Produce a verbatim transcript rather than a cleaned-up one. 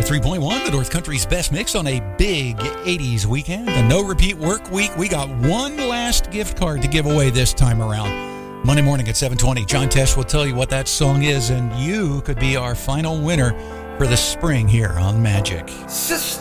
ninety-three point one, the North Country's best mix on a big eighties weekend. A no-repeat work week. We got one last gift card to give away this time around. Monday morning at seven twenty, John Tesh will tell you what that song is, and you could be our final winner for the spring here on Magic.